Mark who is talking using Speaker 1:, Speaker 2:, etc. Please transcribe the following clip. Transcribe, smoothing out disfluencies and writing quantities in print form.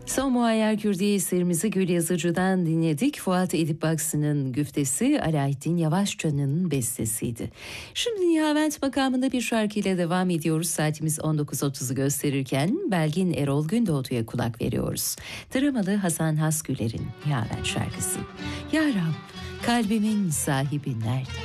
Speaker 1: Son Muayyer Kürdi eserimizi Gül Yazıcı'dan dinledik. Fuat Edip Baksın'ın güftesi, Alaaddin Yavaşça'nın bestesiydi. Şimdi Nihavent makamında bir şarkıyla devam ediyoruz. Saatimiz 19.30'u gösterirken Belgin Erol Gündoğdu'ya kulak veriyoruz. Dramalı Hasan Hasgüler'in Nihavent şarkısı. Ya Rab, kalbimin sahibi nerede?